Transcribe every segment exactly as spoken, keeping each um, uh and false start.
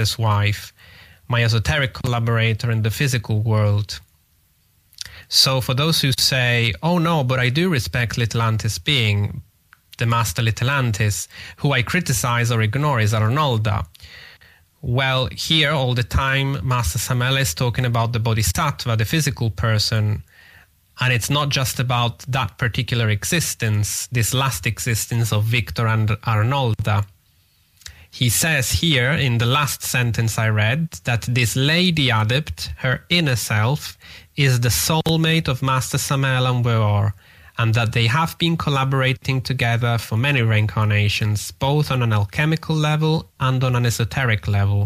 master's wife, my esoteric collaborator in the physical world. So for those who say, oh no, but I do respect Little Antis being, the master Little Antis, who I criticize or ignore is Arnolda. Well, here all the time, Master Samael is talking about the bodhisattva, the physical person, and it's not just about that particular existence, this last existence of Victor and Arnolda. He says here in the last sentence I read that this lady adept, her inner self, is the soulmate of Master Samael and Weor, and that they have been collaborating together for many reincarnations, both on an alchemical level and on an esoteric level.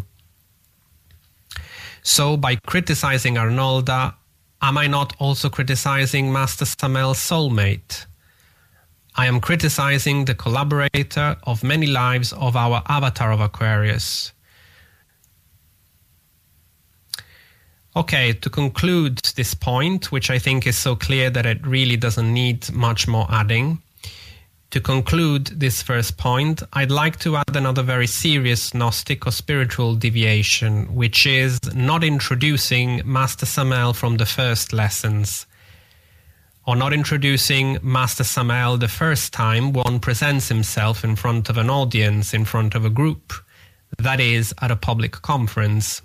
So by criticizing Arnolda, am I not also criticizing Master Samael's soulmate? I am criticizing the collaborator of many lives of our avatar of Aquarius. Okay, to conclude this point, which I think is so clear that it really doesn't need much more adding, to conclude this first point, I'd like to add another very serious Gnostic or spiritual deviation, which is not introducing Master Samael from the first lessons, or not introducing Master Samael the first time one presents himself in front of an audience, in front of a group, that is, at a public conference.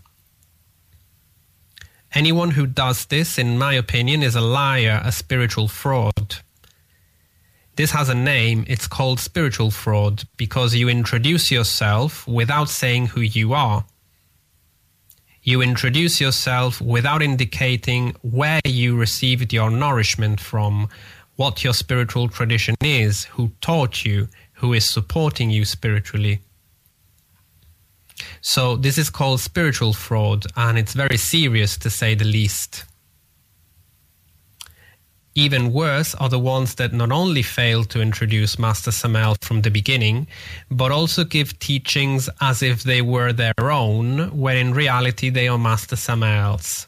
Anyone who does this, in my opinion, is a liar, a spiritual fraud. This has a name, it's called spiritual fraud, because you introduce yourself without saying who you are. You introduce yourself without indicating where you received your nourishment from, what your spiritual tradition is, who taught you, who is supporting you spiritually. So this is called spiritual fraud, and it's very serious to say the least. Even worse are the ones that not only fail to introduce Master Samael from the beginning, but also give teachings as if they were their own, when in reality they are Master Samael's.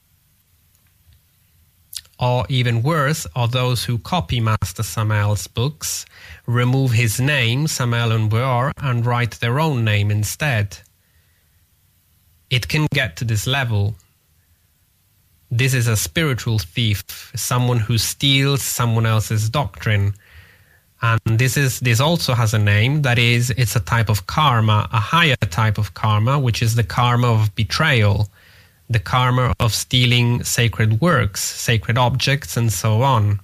Or even worse are those who copy Master Samael's books, remove his name, Samael and Weor, and write their own name instead. It can get to this level. This is a spiritual thief, someone who steals someone else's doctrine. And this is this also has a name, that is, it's a type of karma, a higher type of karma, which is the karma of betrayal, the karma of stealing sacred works, sacred objects, and so on.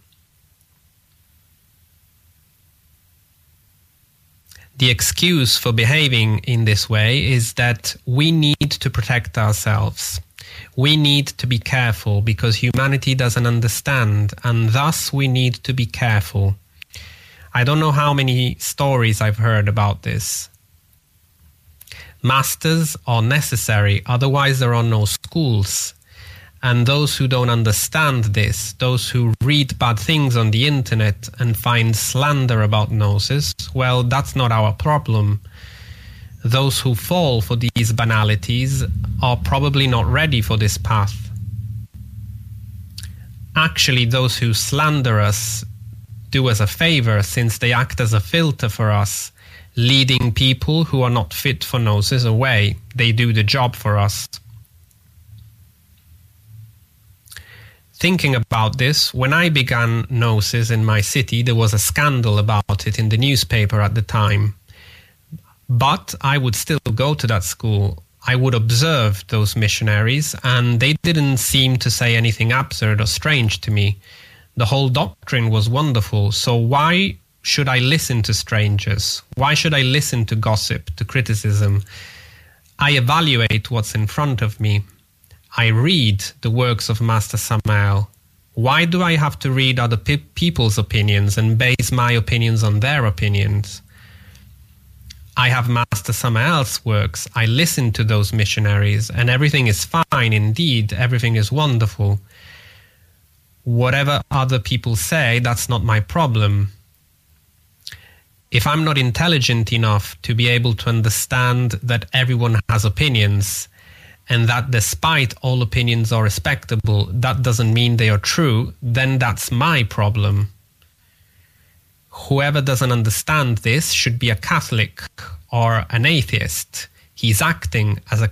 The excuse for behaving in this way is that we need to protect ourselves. We need to be careful because humanity doesn't understand, and thus we need to be careful. I don't know how many stories I've heard about this. Masters are necessary, otherwise there are no schools. And those who don't understand this, those who read bad things on the internet and find slander about Gnosis, well, that's not our problem. Those who fall for these banalities are probably not ready for this path. Actually, those who slander us do us a favor, since they act as a filter for us, leading people who are not fit for Gnosis away. They do the job for us. Thinking about this, when I began Gnosis in my city, there was a scandal about it in the newspaper at the time. But I would still go to that school. I would observe those missionaries, and they didn't seem to say anything absurd or strange to me. The whole doctrine was wonderful, so why should I listen to strangers? Why should I listen to gossip, to criticism? I evaluate what's in front of me. I read the works of Master Samael. Why do I have to read other pe- people's opinions and base my opinions on their opinions? I have Master Samael's works. I listen to those missionaries, and everything is fine indeed. Everything is wonderful. Whatever other people say, that's not my problem. If I'm not intelligent enough to be able to understand that everyone has opinions, and that despite all opinions are respectable, that doesn't mean they are true, then that's my problem. Whoever doesn't understand this should be a Catholic or an atheist. He's acting as a